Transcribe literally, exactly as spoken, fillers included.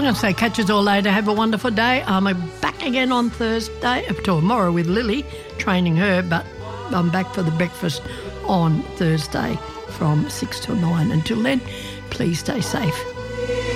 I'm going to say catch us all later. Have a wonderful day. I'm back again on Thursday, tomorrow with Lily, training her, but I'm back for the breakfast on Thursday from six till nine. Until then, please stay safe.